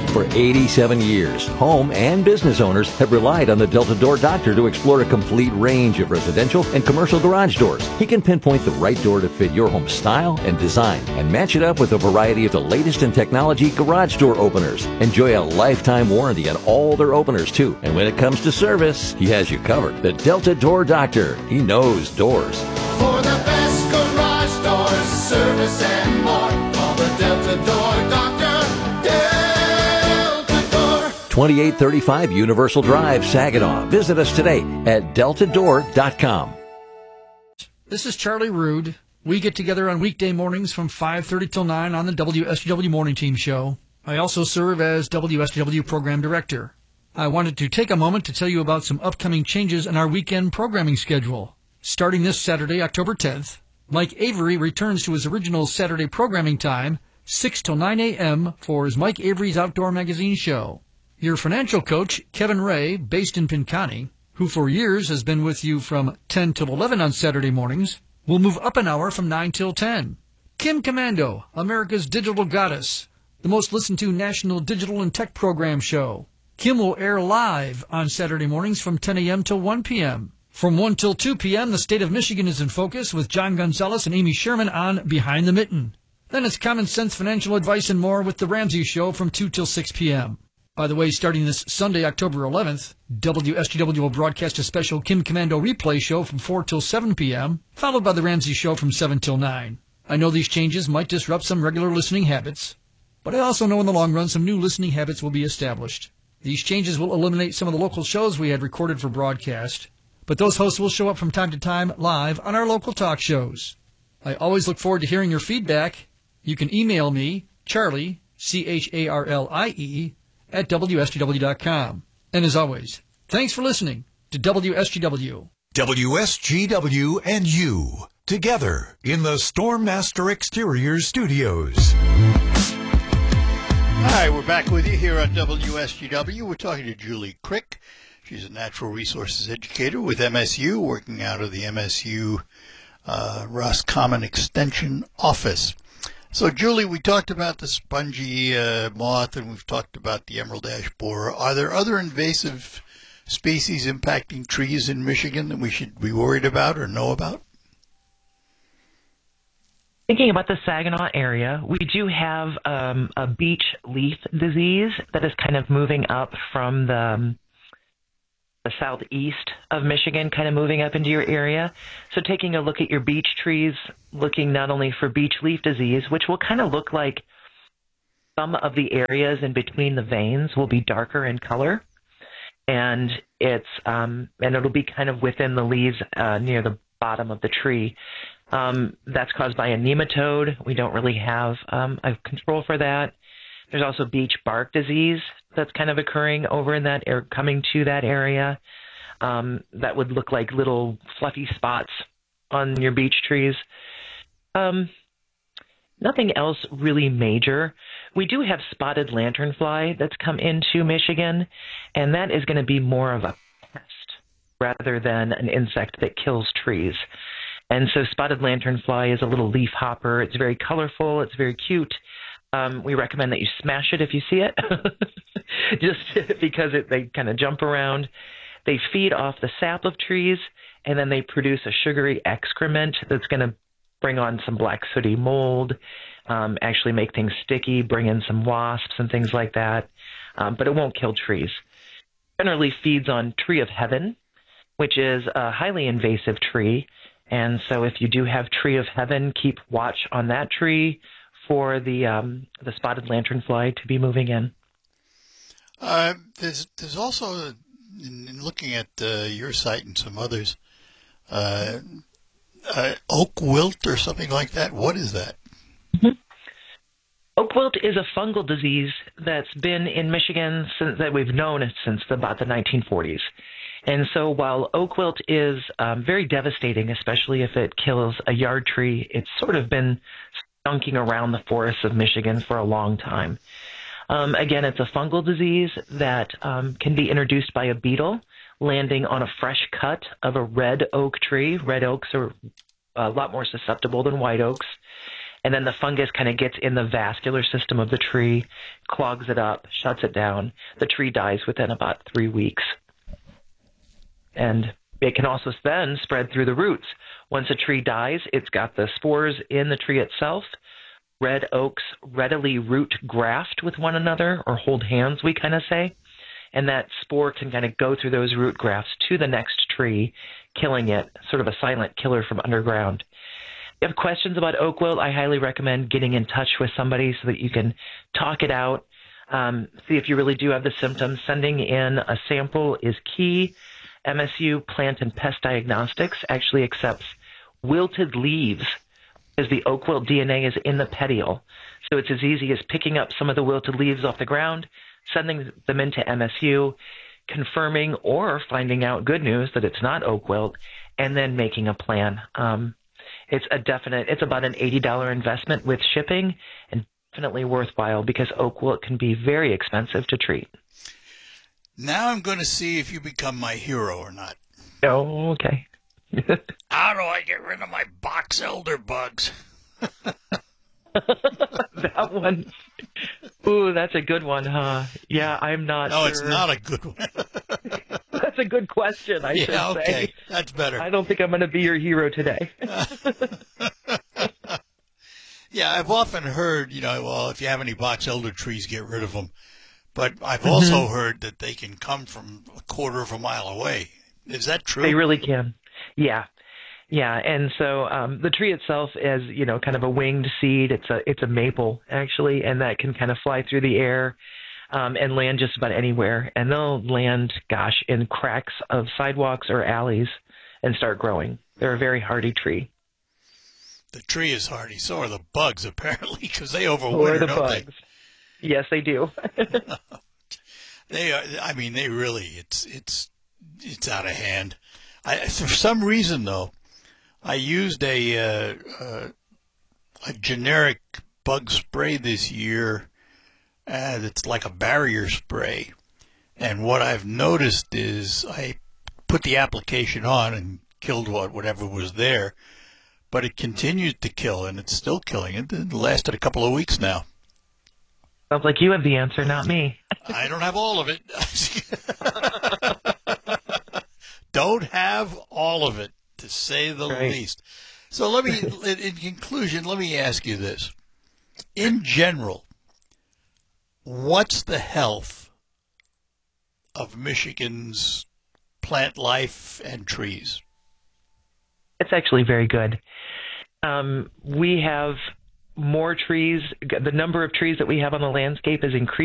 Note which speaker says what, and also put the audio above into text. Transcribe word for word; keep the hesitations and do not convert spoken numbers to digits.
Speaker 1: For eighty-seven years, home and business owners have relied on the Delta Door Doctor to explore a complete range of residential and commercial garage doors. He can pinpoint the right door to fit your home style and design and match it up with a variety of the latest in technology garage door openers. Enjoy a lifetime warranty on all their openers, too. And when it comes to service, he has you covered. The Delta Door Doctor. He knows doors.
Speaker 2: For the best garage doors, service and more, call the Delta Door Doctor. Delta Door.
Speaker 1: twenty-eight thirty-five Universal Drive, Saginaw. Visit us today at delta door dot com.
Speaker 3: This is Charlie Rood. We get together on weekday mornings from five thirty till nine on the W S G W Morning Team Show. I also serve as W S G W Program Director. I wanted to take a moment to tell you about some upcoming changes in our weekend programming schedule. Starting this Saturday, October tenth, Mike Avery returns to his original Saturday programming time, six till nine a.m. for his Mike Avery's Outdoor Magazine show. Your financial coach, Kevin Ray, based in Pinconning, who for years has been with you from ten till eleven on Saturday mornings, will move up an hour from nine till ten. Kim Commando, America's Digital Goddess, the most listened to national digital and tech program show. Kim will air live on Saturday mornings from ten a.m. till one p.m. From one till two p.m., the state of Michigan is in focus with John Gonzalez and Amy Sherman on Behind the Mitten. Then it's common sense financial advice and more with The Ramsey Show from two till six p.m. By the way, starting this Sunday, October eleventh, W S G W will broadcast a special Kim Commando replay show from four till seven p.m., followed by The Ramsey Show from seven till nine. I know these changes might disrupt some regular listening habits, but I also know in the long run some new listening habits will be established. These changes will eliminate some of the local shows we had recorded for broadcast, but those hosts will show up from time to time live on our local talk shows. I always look forward to hearing your feedback. You can email me, Charlie, C H A R L I E, at W S G W dot com. And as always, thanks for listening to W S G W.
Speaker 4: W S G W and you, together in the Stormmaster Exteriors studios.
Speaker 5: All right, we're back with you here on W S G W. We're talking to Julie Crick. She's a natural resources educator with M S U, working out of the M S U uh, Roscommon Extension office. So, Julie, we talked about the spongy uh, moth, and we've talked about the emerald ash borer. Are there other invasive species impacting trees in Michigan that we should be worried about or know about?
Speaker 6: Thinking about the Saginaw area, we do have um, a beech leaf disease that is kind of moving up from the, um, the southeast of Michigan, kind of moving up into your area. So taking a look at your beech trees, looking not only for beech leaf disease, which will kind of look like some of the areas in between the veins will be darker in color, and it's um, and it'll be kind of within the leaves uh, near the bottom of the tree. Um, that's caused by a nematode. We don't really have um, a control for that. There's also beech bark disease that's kind of occurring over in that or coming to that area. Um, that would look like little fluffy spots on your beech trees. Um, nothing else really major. We do have spotted lanternfly that's come into Michigan, and that is going to be more of a pest rather than an insect that kills trees. And so spotted lanternfly is a little leaf hopper. It's very colorful. It's very cute. Um, we recommend that you smash it if you see it, just because it, they kind of jump around. They feed off the sap of trees, and then they produce a sugary excrement that's going to bring on some black sooty mold, um, actually make things sticky, bring in some wasps and things like that. Um, but it won't kill trees. Generally feeds on tree of heaven, which is a highly invasive tree. And so if you do have tree of heaven, keep watch on that tree for the um, the spotted lanternfly to be moving in.
Speaker 5: Uh, there's there's also, in, in looking at uh, your site and some others, uh, uh, oak wilt or something like that. What is that?
Speaker 6: Mm-hmm. Oak wilt is a fungal disease that's been in Michigan since that we've known it since about the nineteen forties. And so while oak wilt is um, very devastating, especially if it kills a yard tree, it's sort of been skunking around the forests of Michigan for a long time. Um, again, it's a fungal disease that um, can be introduced by a beetle landing on a fresh cut of a red oak tree. Red oaks are a lot more susceptible than white oaks. And then the fungus kind of gets in the vascular system of the tree, clogs it up, shuts it down. The tree dies within about three weeks. And it can also then spread through the roots. Once a tree dies, it's got the spores in the tree itself. Red oaks readily root graft with one another, or hold hands, we kind of say. And that spore can kind of go through those root grafts to the next tree, killing it, sort of a silent killer from underground. If you have questions about oak wilt, I highly recommend getting in touch with somebody so that you can talk it out, um, see if you really do have the symptoms. Sending in a sample is key. M S U Plant and Pest Diagnostics actually accepts wilted leaves, because the oak wilt D N A is in the petiole. So it's as easy as picking up some of the wilted leaves off the ground, sending them into M S U, confirming or finding out good news that it's not oak wilt, and then making a plan. Um, it's a definite, it's about an eighty dollars investment with shipping, and definitely worthwhile because oak wilt can be very expensive to treat.
Speaker 5: Now I'm going to see if you become my hero or not.
Speaker 6: Oh, okay.
Speaker 5: How do I get rid of my box elder bugs?
Speaker 6: That one. Ooh, that's a good one, huh? Yeah, I'm not
Speaker 5: no,
Speaker 6: sure.
Speaker 5: No, it's not a good one.
Speaker 6: That's a good question, I
Speaker 5: yeah,
Speaker 6: should
Speaker 5: okay.
Speaker 6: say.
Speaker 5: That's better.
Speaker 6: I don't think I'm going to be your hero today.
Speaker 5: Yeah, I've often heard, you know, well, if you have any box elder trees, get rid of them. But I've also mm-hmm. heard that they can come from a quarter of a mile away. Is that true?
Speaker 6: They really can. Yeah. Yeah. And so um, the tree itself is, you know, kind of a winged seed. It's a it's a maple, actually, and that can kind of fly through the air um, and land just about anywhere. And they'll land, gosh, in cracks of sidewalks or alleys and start growing. They're a very hardy tree.
Speaker 5: The tree is hardy. So are the bugs, apparently, because they overwinter,
Speaker 6: or the
Speaker 5: don't
Speaker 6: bugs.
Speaker 5: they?
Speaker 6: Yes, they do.
Speaker 5: They are. I mean, they really. It's it's it's out of hand. I, for some reason, though, I used a uh, uh, a generic bug spray this year, and it's like a barrier spray. And what I've noticed is I put the application on and killed what whatever was there, but it continued to kill, and it's still killing. It, it lasted a couple of weeks now.
Speaker 6: Sounds like you have the answer, not me.
Speaker 5: I don't have all of it. Don't have all of it, to say the
Speaker 6: right.
Speaker 5: least. So let me, in conclusion, let me ask you this. In general, what's the health of Michigan's plant life and trees?
Speaker 6: It's actually very good. Um, we have more trees. The number of trees that we have on the landscape is increasing.